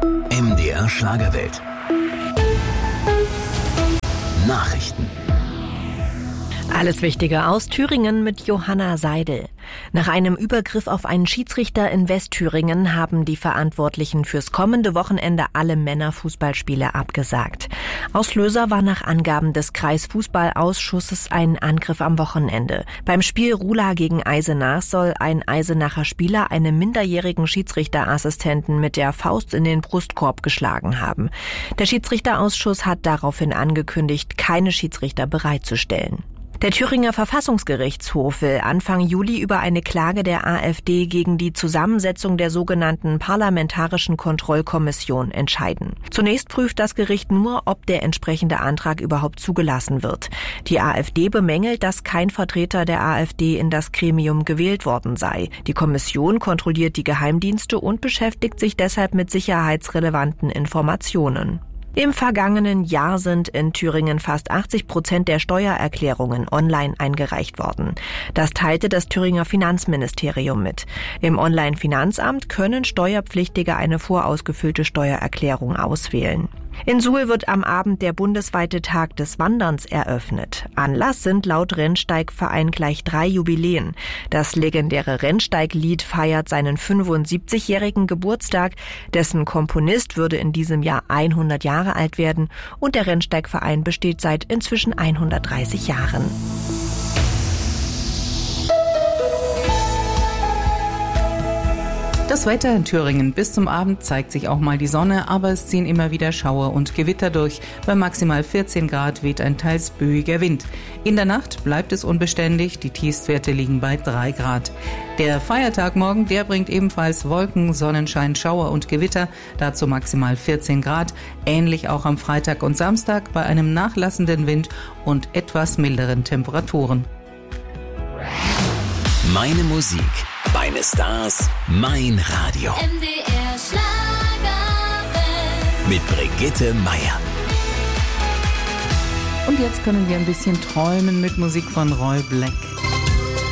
MDR Schlagerwelt. Nachrichten. Alles Wichtige aus Thüringen mit Johanna Seidel. Nach einem Übergriff auf einen Schiedsrichter in Westthüringen haben die Verantwortlichen fürs kommende Wochenende alle Männerfußballspiele abgesagt. Auslöser war nach Angaben des Kreisfußballausschusses ein Angriff am Wochenende. Beim Spiel Rula gegen Eisenach soll ein Eisenacher Spieler einen minderjährigen Schiedsrichterassistenten mit der Faust in den Brustkorb geschlagen haben. Der Schiedsrichterausschuss hat daraufhin angekündigt, keine Schiedsrichter bereitzustellen. Der Thüringer Verfassungsgerichtshof will Anfang Juli über eine Klage der AfD gegen die Zusammensetzung der sogenannten Parlamentarischen Kontrollkommission entscheiden. Zunächst prüft das Gericht nur, ob der entsprechende Antrag überhaupt zugelassen wird. Die AfD bemängelt, dass kein Vertreter der AfD in das Gremium gewählt worden sei. Die Kommission kontrolliert die Geheimdienste und beschäftigt sich deshalb mit sicherheitsrelevanten Informationen. Im vergangenen Jahr sind in Thüringen fast 80% der Steuererklärungen online eingereicht worden. Das teilte das Thüringer Finanzministerium mit. Im Online-Finanzamt können Steuerpflichtige eine vorausgefüllte Steuererklärung auswählen. In Suhl wird am Abend der bundesweite Tag des Wanderns eröffnet. Anlass sind laut Rennsteigverein gleich 3 Jubiläen. Das legendäre Rennsteiglied feiert seinen 75-jährigen Geburtstag. Dessen Komponist würde in diesem Jahr 100 Jahre alt werden. Und der Rennsteigverein besteht seit inzwischen 130 Jahren. Das Wetter in Thüringen. Bis zum Abend zeigt sich auch mal die Sonne, aber es ziehen immer wieder Schauer und Gewitter durch. Bei maximal 14 Grad weht ein teils böiger Wind. In der Nacht bleibt es unbeständig, die Tiefstwerte liegen bei 3 Grad. Der Feiertag morgen, der bringt ebenfalls Wolken, Sonnenschein, Schauer und Gewitter, dazu maximal 14 Grad. Ähnlich auch am Freitag und Samstag bei einem nachlassenden Wind und etwas milderen Temperaturen. Meine Musik, meine Stars, mein Radio. MDR Schlagerwelt. Mit Brigitte Meier. Und jetzt können wir ein bisschen träumen mit Musik von Roy Black.